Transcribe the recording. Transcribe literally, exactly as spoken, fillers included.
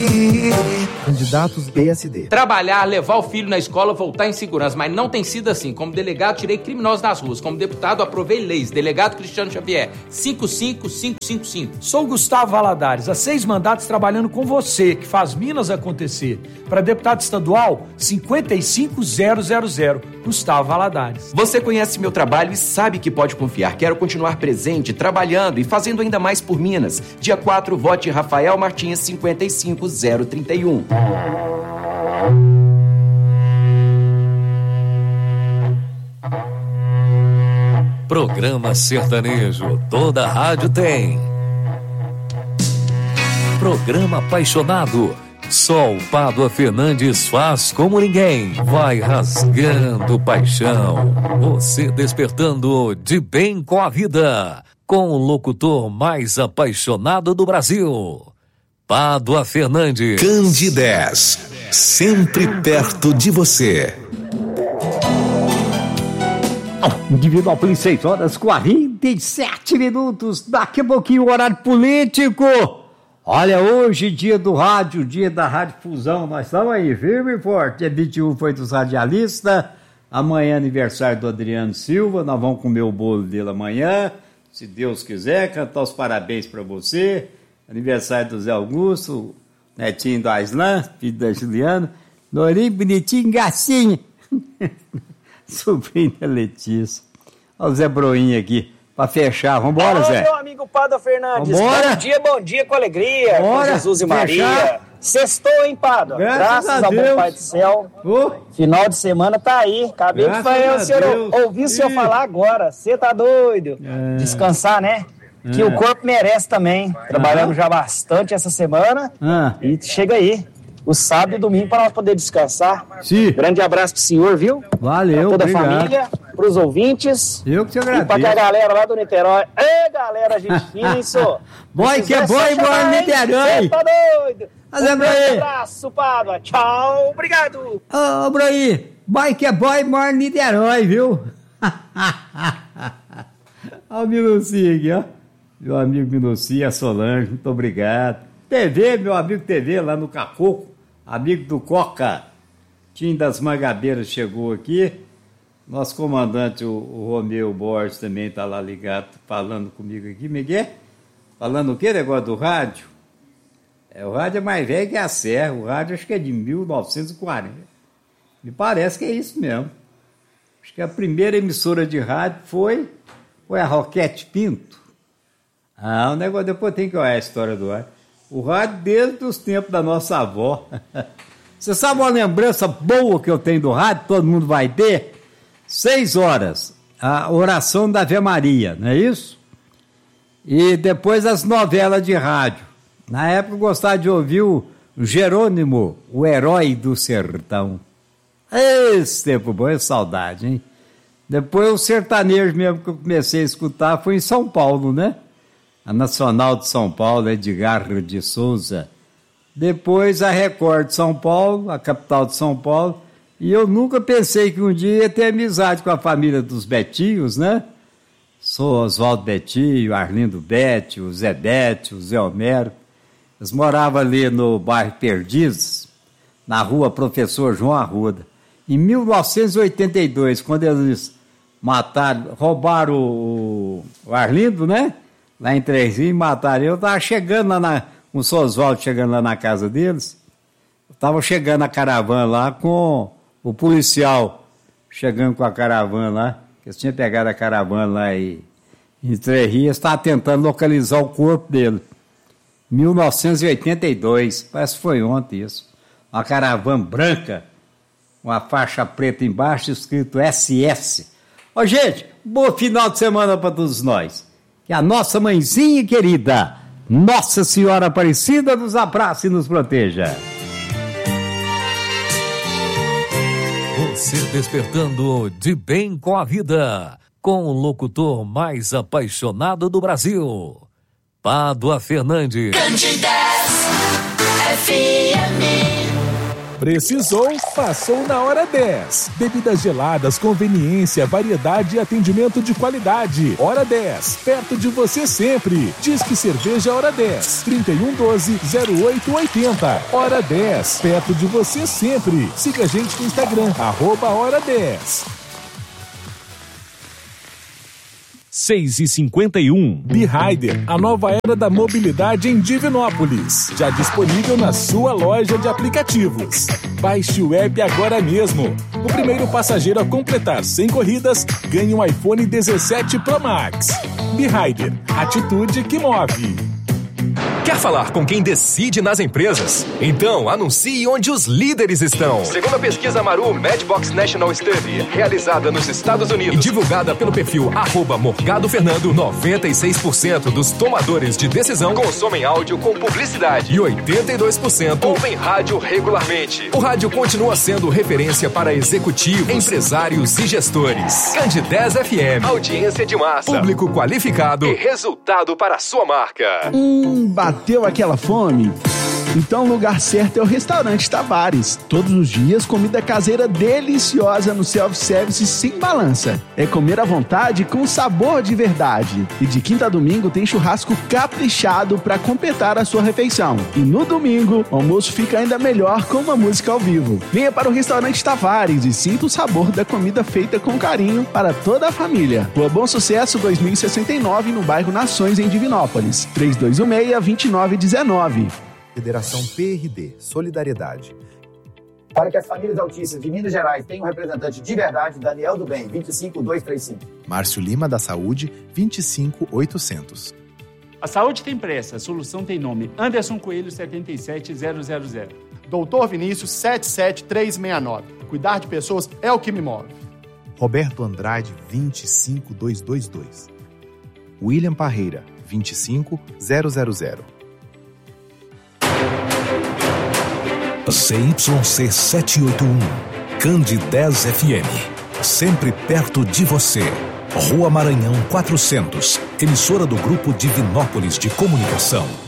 Candidatos B S D. Trabalhar, levar o filho na escola, voltar em segurança, mas não tem sido assim. Como delegado, tirei criminosos nas ruas. Como deputado, aprovei leis. Delegado Cristiano Xavier, cinco cinco cinco cinco cinco. Sou Gustavo Valadares, há seis mandatos trabalhando com você, que faz Minas acontecer. Para deputado estadual, cinquenta e cinco zero zero zero. Gustavo Valadares. Você conhece meu trabalho e sabe que pode confiar. Quero continuar presente, trabalhando e fazendo ainda mais por Minas. Dia quatro, vote Rafael Martins, cinquenta e cinco zero trinta e um. Programa sertanejo, toda rádio tem. Programa apaixonado, só o Pádua Fernandes faz como ninguém. Vai rasgando paixão, você despertando de bem com a vida, com o locutor mais apaixonado do Brasil, Pádua Fernandes. Candidez, sempre perto de você. Individual seis horas quarenta e sete minutos. Daqui a pouquinho o horário político. Olha, hoje dia do rádio, dia da Rádio Fusão. Nós estamos aí, firme e forte. Dia vinte e um foi dos radialistas. Amanhã aniversário do Adriano Silva. Nós vamos comer o bolo dele amanhã, se Deus quiser. Cantar os parabéns para você. Aniversário do Zé Augusto, netinho do Aislan, filho da Juliana. Norinho, bonitinho, gacinho. Sobrinho da Letícia. Olha o Zé Broinha aqui, pra fechar. Vambora, Zé. Meu amigo Pádua Fernandes. Vambora. Bom dia, bom dia com alegria. Bora. Com Jesus e Maria. Fechar. Sextou, hein, Pádua? Graças, Graças a ao Deus. bom Pai do céu. Oh. Final de semana tá aí. Acabei Graças de falar, a o senhor, Deus. ouvi o senhor Ih. falar agora. Você tá doido? É. Descansar, né? Que É. o corpo merece também. Trabalhamos já bastante essa semana. Ah. E chega aí. O sábado e domingo para nós poder descansar. Sim. Grande abraço pro senhor, viu? Valeu, pra toda obrigado. a família, pros ouvintes. Eu que te E pra agradeço. que a galera lá do Niterói. Ê, galera, gente fina, isso. Boy que é boy, boy, Niterói. Você tá doido? Mas é Um pra grande aí. abraço, Pádua. Tchau, obrigado. Ô, ô, Broí, boy que é boy, mora em Niterói, viu? Olha o Minucinho aqui, ó. Meu amigo Minucinho, a Solange, muito obrigado. T V, meu amigo T V, lá no Cacoco, amigo do Coca. Tim das Mangabeiras chegou aqui. Nosso comandante, o, o Romeu Borges, também está lá ligado, falando comigo aqui. Miguel, falando o quê? Negócio do rádio? É, o rádio é mais velho que a Serra. O rádio acho que é de mil novecentos e quarenta. Me parece que é isso mesmo. Acho que a primeira emissora de rádio foi, foi a Roquete Pinto. Ah, o negócio, depois tem que olhar a história do rádio. O rádio desde os tempos da nossa avó. Você sabe uma lembrança boa que eu tenho do rádio, todo mundo vai ter? Seis horas, a oração da Ave Maria, não é isso? E depois as novelas de rádio. Na época eu gostava de ouvir o Jerônimo, o herói do sertão. Esse tempo bom, é saudade, hein? Depois o sertanejo mesmo que eu comecei a escutar foi em São Paulo, né? A Nacional de São Paulo, Edgar de Souza. Depois a Record de São Paulo, a capital de São Paulo. E eu nunca pensei que um dia ia ter amizade com a família dos Betinhos, né? Sou Oswaldo Betinho, Arlindo Bete, o Zé Bete, o Zé Homero. Eles moravam ali no bairro Perdizes, na rua Professor João Arruda. Em mil novecentos e oitenta e dois, quando eles mataram, roubaram o, o Arlindo, né? Lá em Três Rios, mataram. Eu estava chegando lá, na, com o seu Oswaldo chegando lá na casa deles. Estava chegando a caravana lá com o policial, chegando com a caravana lá. Eles tinham pegado a caravana lá em, em Três Rios, estava tentando localizar o corpo dele. mil novecentos e oitenta e dois, parece que foi ontem isso. Uma caravana branca, uma faixa preta embaixo, escrito S S. Ó, gente, bom final de semana para todos nós. Que a nossa mãezinha querida, Nossa Senhora Aparecida, nos abrace e nos proteja. Você despertando de bem com a vida, com o locutor mais apaixonado do Brasil, Pádua Fernandes. Candidez F M. Precisou? Passou na Hora dez. Bebidas geladas, conveniência, variedade e atendimento de qualidade. Hora dez, perto de você sempre. Disque Cerveja Hora dez, trinta e um doze, zero oito oitenta. Hora dez, perto de você sempre. Siga a gente no Instagram, arroba Hora dez. seis e cinquenta e um. B-Rider, a nova era da mobilidade em Divinópolis. Já disponível na sua loja de aplicativos. Baixe o app agora mesmo. O primeiro passageiro a completar cem corridas ganha um iPhone dezessete Pro Max. B-Rider, atitude que move. Quer falar com quem decide nas empresas? Então anuncie onde os líderes estão. Segundo a pesquisa Maru Madbox National Study, realizada nos Estados Unidos e divulgada pelo perfil arroba Morgado Fernando, noventa e seis por cento dos tomadores de decisão consomem áudio com publicidade e oitenta e dois por cento ouvem rádio regularmente. O rádio continua sendo referência para executivos, empresários e gestores. Candidez F M, audiência de massa, público qualificado e resultado para a sua marca. Hum, bateu aquela fome? Então o lugar certo é o Restaurante Tavares. Todos os dias, comida caseira deliciosa no self-service sem balança. É comer à vontade com sabor de verdade. E de quinta a domingo tem churrasco caprichado para completar a sua refeição. E no domingo, o almoço fica ainda melhor com uma música ao vivo. Venha para o Restaurante Tavares e sinta o sabor da comida feita com carinho para toda a família. Rua Bom Sucesso dois mil e sessenta e nove, no bairro Nações, em Divinópolis. três dois um seis, dois nove um nove. Federação P R D, Solidariedade. Para que as famílias autistas de Minas Gerais tenham um representante de verdade, Daniel do Bem, vinte e cinco, dois três cinco. Márcio Lima da Saúde, vinte e cinco, oitocentos. A saúde tem pressa, a solução tem nome. Anderson Coelho, setenta e sete zero zero zero. Doutor Vinícius, sete sete três seis nove. Cuidar de pessoas é o que me move. Roberto Andrade, vinte e cinco, dois dois dois. William Parreira, vinte e cinco, zero zero zero. C Y C setecentos e oitenta e um, Candidez F M, sempre perto de você. Rua Maranhão quatrocentos, emissora do Grupo Divinópolis de Comunicação.